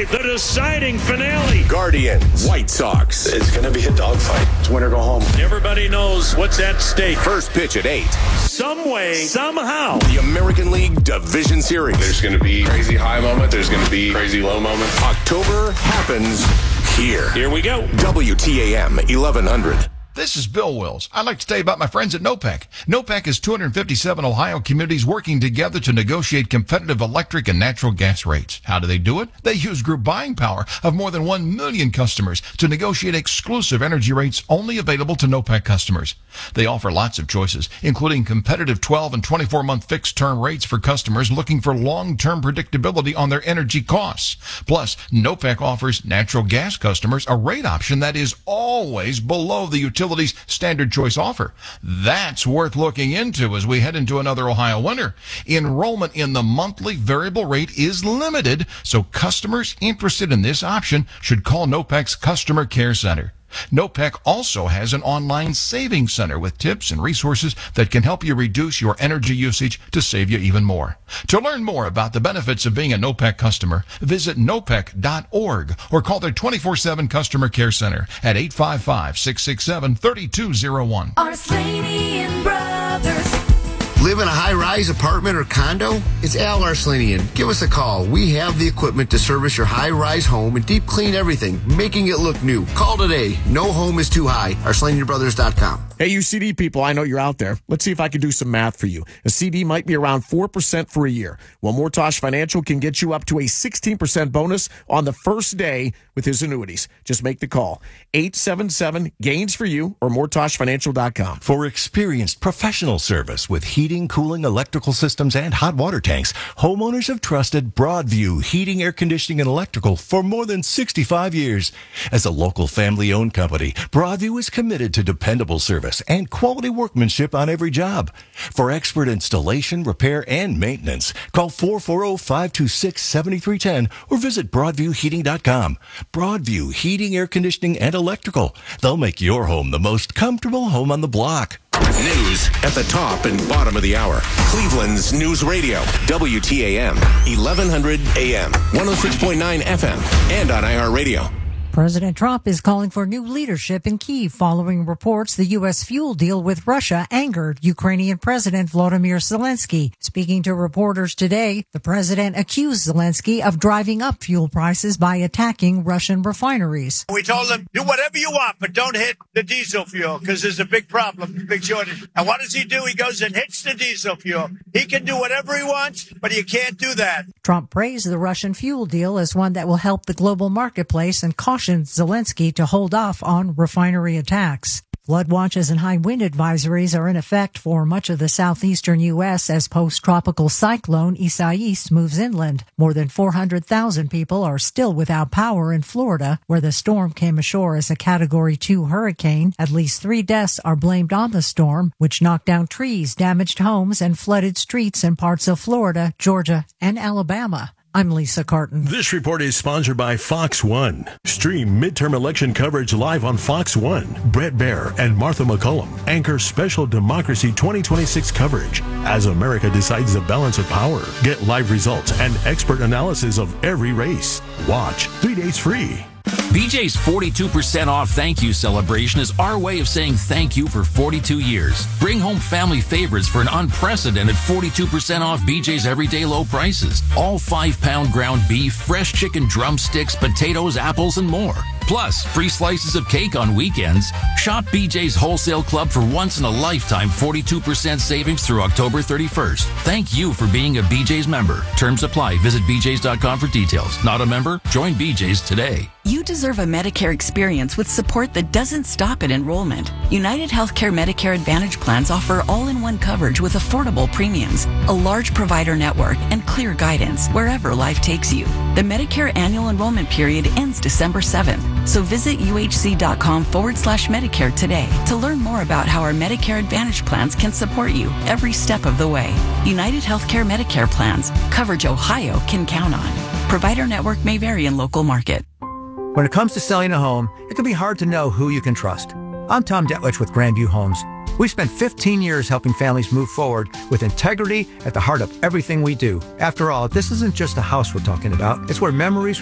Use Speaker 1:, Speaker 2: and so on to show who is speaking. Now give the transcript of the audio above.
Speaker 1: tonight, the deciding finale.
Speaker 2: Guardians, White Sox.
Speaker 3: It's going to be a dogfight. It's win or go home.
Speaker 1: Everybody knows what's at stake.
Speaker 2: First pitch at 8.
Speaker 1: Some way, somehow.
Speaker 2: The American League Division Series.
Speaker 3: There's going to be crazy high moment. There's going to be crazy low moment.
Speaker 2: October happens here.
Speaker 1: Here we go.
Speaker 2: WTAM 1100.
Speaker 4: This is Bill Wills. I'd like to tell you about my friends at NOPEC. NOPEC is 257 Ohio communities working together to negotiate competitive electric and natural gas rates. How do they do it? They use group buying power of more than 1 million customers to negotiate exclusive energy rates only available to NOPEC customers. They offer lots of choices, including competitive 12 and 24-month fixed-term rates for customers looking for long-term predictability on their energy costs. Plus, NOPEC offers natural gas customers a rate option that is always below the utility's standard choice offer. That's worth looking into as we head into another Ohio winter. Enrollment in the monthly variable rate is limited, so customers interested in this option should call NOPEC's Customer Care Center. NOPEC also has an online savings center with tips and resources that can help you reduce your energy usage to save you even more. To learn more about the benefits of being a NOPEC customer, visit nopec.org or call their 24/7 customer care center at 855-667-3201.
Speaker 5: Arslanian Brothers.
Speaker 6: Live in a high-rise apartment or condo? It's Al Arslanian. Give us a call. We have the equipment to service your high-rise home and deep clean everything, making it look new. Call today. No home is too high. ArslanianBrothers.com.
Speaker 7: Hey, you CD people, I know you're out there. Let's see if I can do some math for you. A CD might be around 4% for a year. Well, Mortosh Financial can get you up to a 16% bonus on the first day with his annuities. Just make the call. 877-GAINS-FOR-YOU or MortoshFinancial.com.
Speaker 8: For experienced professional service with heating, cooling, electrical systems, and hot water tanks, homeowners have trusted Broadview Heating, Air Conditioning, and Electrical for more than 65 years. As a local family-owned company, Broadview is committed to dependable service and quality workmanship on every job. For expert installation, repair, and maintenance, call 440-526-7310 or visit BroadviewHeating.com. Broadview Heating, Air Conditioning, and Electrical. They'll make your home the most comfortable home on the block.
Speaker 2: News at the top and bottom of the hour. Cleveland's News Radio. WTAM 1100 AM, 106.9 FM, and on iHeartRadio.
Speaker 9: President Trump is calling for new leadership in Kyiv following reports the U.S. fuel deal with Russia angered Ukrainian President Volodymyr Zelensky. Speaking to reporters today, the president accused Zelensky of driving up fuel prices by attacking Russian refineries.
Speaker 10: We told him, do whatever you want, but don't hit the diesel fuel because there's a big problem, big shortage. And what does he do? He goes and hits the diesel fuel. He can do whatever he wants, but you can't do that.
Speaker 9: Trump praised the Russian fuel deal as one that will help the global marketplace and cautioned Zelensky to hold off on refinery attacks. Flood watches and high wind advisories are in effect for much of the southeastern U.S. as post-tropical cyclone Isaias moves inland. More than 400,000 people are still without power in Florida, where the storm came ashore as a Category 2 hurricane. At least 3 deaths are blamed on the storm, which knocked down trees, damaged homes, and flooded streets in parts of Florida, Georgia, and Alabama. I'm Lisa Carton.
Speaker 11: This report is sponsored by Fox One. Stream midterm election coverage live on Fox One. Brett Baer and Martha McCullum anchor special Democracy 2026 coverage as America decides the balance of power. Get live results and expert analysis of every race. Watch 3 days free.
Speaker 12: BJ's 42% off thank you celebration is our way of saying thank you for 42 years. Bring home family favorites for an unprecedented 42% off BJ's everyday low prices. All 5-pound ground beef, fresh chicken drumsticks, potatoes, apples, and more. Plus, free slices of cake on weekends. Shop BJ's Wholesale Club for once-in-a-lifetime 42% savings through October 31st. Thank you for being a BJ's member. Terms apply. Visit bjs.com for details. Not a member? Join BJ's today.
Speaker 13: You deserve a Medicare experience with support that doesn't stop at enrollment. United Healthcare Medicare Advantage plans offer all-in-one coverage with affordable premiums, a large provider network, and clear guidance wherever life takes you. The Medicare annual enrollment period ends December 7th, so visit uhc.com/Medicare today to learn more about how our Medicare Advantage plans can support you every step of the way. United Healthcare Medicare plans, coverage Ohio can count on. Provider network may vary in local market.
Speaker 14: When it comes to selling a home, it can be hard to know who you can trust. I'm Tom Detwich with Grandview Homes. We've spent 15 years helping families move forward with integrity at the heart of everything we do. After all, this isn't just a house we're talking about. It's where memories